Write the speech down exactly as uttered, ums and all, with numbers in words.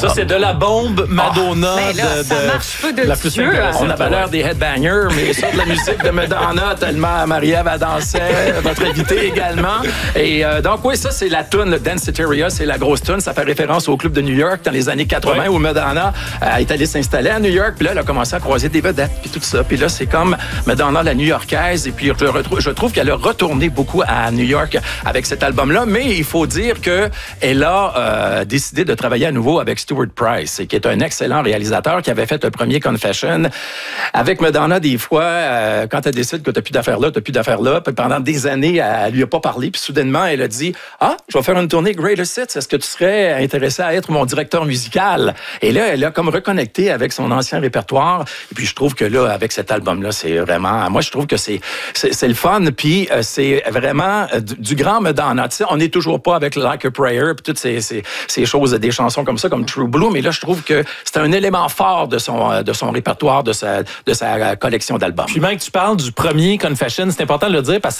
Ça, c'est de la bombe Madonna. Oh, là, de, ça de, marche pas de la plus Dieu. intéressante. On avait l'air des headbangers, mais sur de la musique de Madonna, tellement Marie-Ève a dansé, votre invité également. Et euh, donc, oui, ça, c'est la toune Danceteria, c'est la grosse toune. Ça fait référence au club de New York dans les années quatre-vingt, ouais. où Madonna euh, est allée s'installer à New York. Puis là, elle a commencé à croiser des vedettes, puis tout ça. Puis là, c'est comme Madonna, la New-Yorkaise. Et puis, je, retrouve, je trouve qu'elle a retourné beaucoup à New York avec cet album-là. Mais il faut dire qu'elle a euh, décidé de travailler à nouveau avec Stuart Price, qui est un excellent réalisateur qui avait fait un premier Confession. Avec Madonna, des fois, euh, quand elle décide que t'as plus d'affaires là, t'as plus d'affaires là, puis pendant des années, elle lui a pas parlé. Puis soudainement, elle a dit « Ah, je vais faire une tournée Greatest Hits. Est-ce que tu serais intéressé à être mon directeur musical? » Et là, elle a comme reconnecté avec son ancien répertoire. Et puis, je trouve que là, avec cet album-là, c'est vraiment... Moi, je trouve que c'est, c'est, c'est le fun. Puis, euh, c'est vraiment euh, du, du grand Madonna. Tu sais, on n'est toujours pas avec Like a Prayer, puis toutes ces, ces, ces choses, des chansons comme ça, comme True Blue. Mais là, je trouve que c'est un élément fort de son, de son répertoire, de sa, de sa collection d'albums. Puis, même que tu parles du premier Confession, c'est important de le dire parce que